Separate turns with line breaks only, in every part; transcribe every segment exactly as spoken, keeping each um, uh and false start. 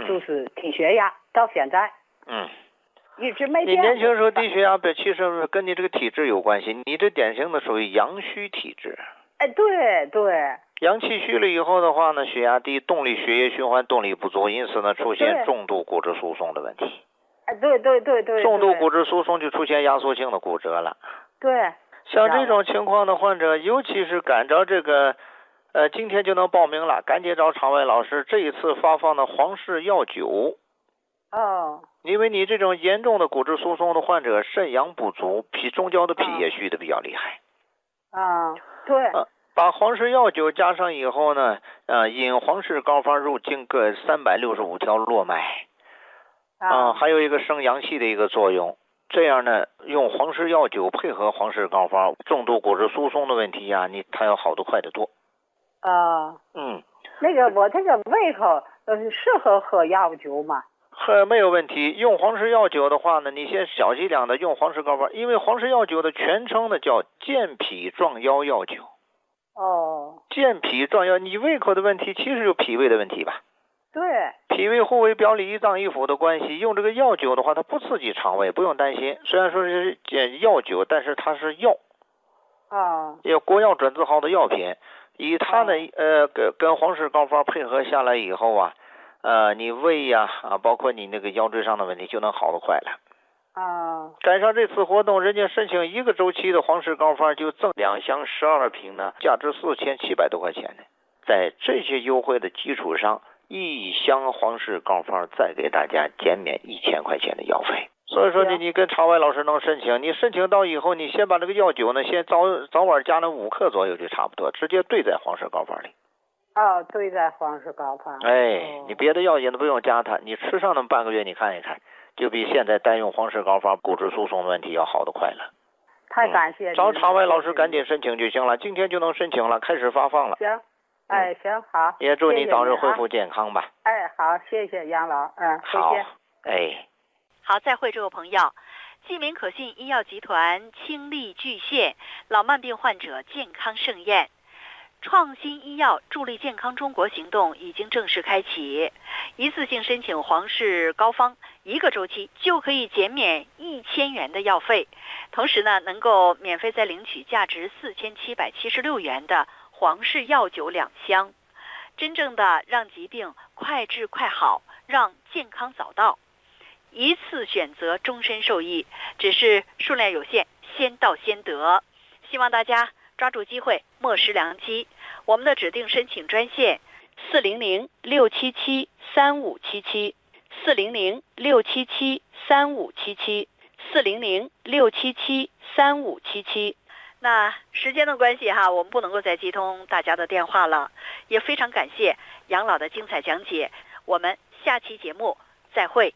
就是低血压，到现在，
嗯，
一直没
你
变。
年轻时候低血压，其实跟你这个体质有关系。你这典型的属于阳虚体质。
哎，对对。
阳气虚了以后的话呢，血压低，动力血液循环动力不足，因此呢出现重度骨质疏松的问题。
哎，对对对对。
重度骨质疏松就出现压缩性的骨折了。
对。
像这种情况的患者，尤其是赶着这个，呃，今天就能报名了，赶紧找场外老师。这一次发放的黄氏药酒。
哦。
因为你这种严重的骨质疏松的患者，肾阳不足，脾中焦的脾也虚的比较厉害。
啊、哦，对。
啊把黄氏药酒加上以后呢，呃，引黄氏膏方入经各三百六十五条络脉，啊、呃，还有一个生阳气的一个作用。这样呢，用黄氏药酒配合黄氏膏方，重度骨质疏松的问题呀、啊，你它要好得快得多。
啊、呃，
嗯，
那个我这个胃口呃适合喝药酒吗？
喝没有问题。用黄氏药酒的话呢，你先小剂量的用黄氏膏方，因为黄氏药酒的全称呢叫健脾壮腰药酒。
哦，
健脾壮腰，你胃口的问题其实就脾胃的问题吧？
对，
脾胃互为表里，一脏一腑的关系。用这个药酒的话，它不刺激肠胃，不用担心。虽然说是药酒，但是它是药，
啊，
有国药准字号的药品。以它的、哦、呃跟跟黄氏膏方配合下来以后啊，呃，你胃呀 啊, 啊，包括你那个腰椎上的问题就能好得快了。
啊，
赶上这次活动，人家申请一个周期的黄氏膏方就赠两箱十二瓶呢，价值四千七百多块钱呢。在这些优惠的基础上，一箱黄氏膏方再给大家减免一千块钱的药费。所以说你你跟场外老师能申请，你申请到以后，你先把这个药酒呢，先早早晚加了五克左右就差不多，直接兑在黄氏膏方里。
哦，兑在黄氏膏方。
哎，
哦、
你别的药也都不用加它，你吃上那么半个月，你看一看。就比现在单用黄氏膏方骨质疏松的问题要好得快了。
太感谢、嗯、
找场外老师赶紧申请就行了，今天就能申请了，开始发放了。
行，哎，行，好。
也祝你早日恢复健康吧。
谢谢哎，好，谢谢杨老，嗯，
好，哎，
好，再会，这位朋友。济民可信医药集团倾力巨献，老慢病患者健康盛宴。创新医药助力健康中国行动已经正式开启，一次性申请黄氏膏方，一个周期就可以减免一千元的药费，同时呢，能够免费再领取价值四千七百七十六元的黄氏药酒两箱，真正的让疾病快治快好，让健康早到，一次选择终身受益，只是数量有限，先到先得，希望大家抓住机会，莫失良机。我们的指定申请专线四零零六七七三五七七，四零零六七七三五七七，四零零六七七三五七七。那时间的关系哈，我们不能够再接通大家的电话了，也非常感谢杨老的精彩讲解。我们下期节目再会。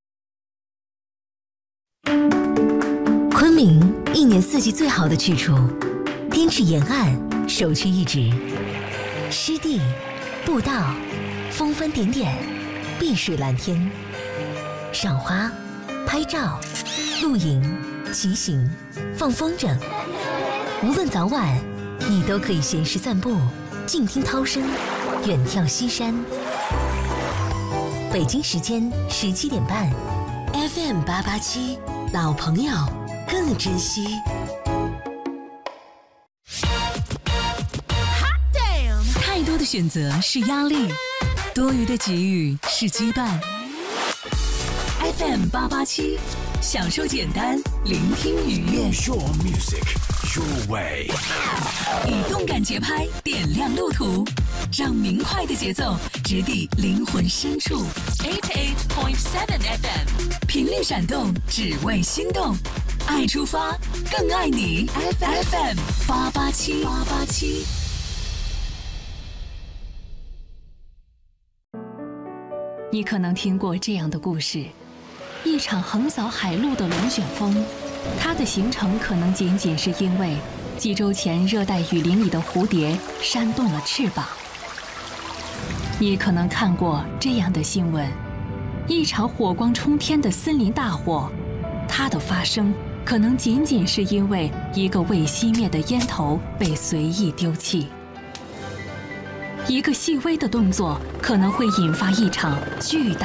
昆明一年四季最好的去处，滇池沿岸首屈一指，湿地、步道、峰峰点点、碧水蓝天，赏花、拍照、露营、骑行、放风筝，无论早晚，你都可以闲时散步，静听涛声，远眺西山。北京时间十七点半 ，F M 八八七，老朋友更珍惜。太多的选择是压力，多余的给予是羁绊。F M 八八七，享受简单，聆听愉悦。Your music, your way。以动感节拍点亮路途，让明快的节奏直抵灵魂深处。eighty-eight point seven F M， 频率闪动，只为心动。爱出发，更爱你。F M 八八七八八七。你可能听过这样的故事：一场横扫海陆的龙卷风，它的形成可能仅仅是因为几周前热带雨林里的蝴蝶扇动了翅膀。你可能看过这样的新闻：一场火光冲天的森林大火，它的发生可能仅仅是因为一个未熄灭的烟头被随意丢弃。一个细微的动作可能会引发一场巨大